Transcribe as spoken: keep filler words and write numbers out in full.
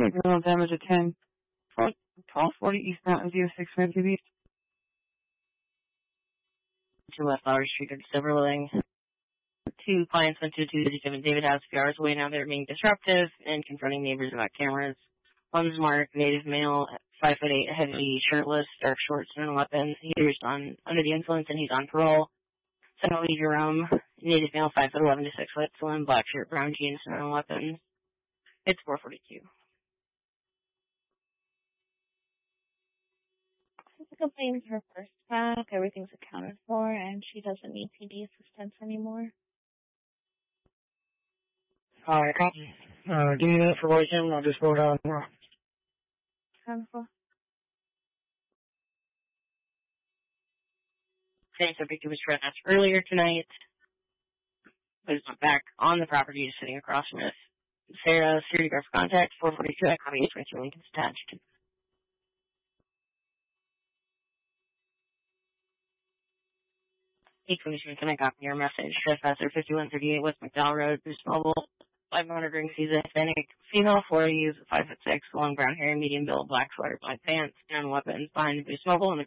Criminal damage at ten. twelve forty East Mountain View, six fifty East. Two West Flower Street, Silver Living. Two clients went to a two fifty-seven David House a few hours away. Now they're being disruptive and confronting neighbors about cameras. One's marked native male, five foot eight, heavy, shirtless, dark shorts, and weapons. He's on under the influence and he's on parole. Second, leave your room. Native male, five foot eleven to six foot, slim, black shirt, brown jeans, and weapons. It's four forty-two. The complaint is her first back. Everything's accounted for, and she doesn't need P D assistance anymore. Alright, copy. Uh, give me a minute for voice in, I'll just vote out. Wonderful. Today's subject was arrested earlier tonight. But is not back on the property, just sitting across from us. Sarah, security guard for contact, four forty-two, I copy, twenty-two Lincoln's attached. eight twenty-two, can I copy your message? Trespasser, fifty-one thirty-eight West McDowell Road, Boost Mobile. Five monitoring season, Hispanic, female, forties, five foot six, long brown hair, medium build, black sweater, black pants, and weapons behind Boost Mobile in the